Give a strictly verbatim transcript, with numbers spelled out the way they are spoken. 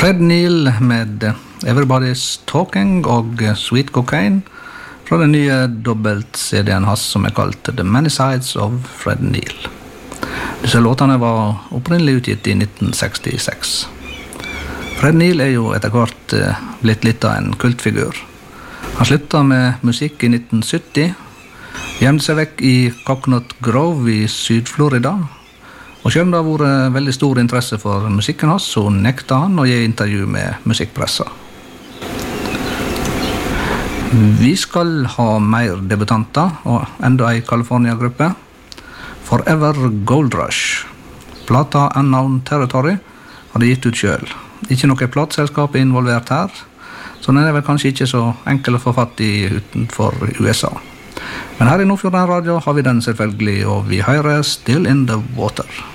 Fred Neil med Everybody's Talking og Sweet Cocaine fra den nye dobbelt-C D-en hans som er kalt The Many Sides of Fred Neil. Disse låtene var opprinnelig utgitt i nitten sekstiseks. Fred Neil er jo etter hvert blitt litt av en kultfigur. Han sluttet med musikk i nitten sytti, gjemte seg vekk i Coconut Grove i Syd-Florida, og selv om det har vært veldig stor interesse for musikken hans, så nekta han å gi intervju med musikkpressa. Vi skal ha mer debutanter og enda en California-gruppe. Forever Gold Rush. Plata Unknown Territory har de gitt ut selv. Ikke noe plateselskap er involvert her, så den er vel kanskje ikke så enkel å få fatt i utenfor U S A. Men her i Nordfjorden Radio har vi den selvfølgelig, og vi hører Still in the Water.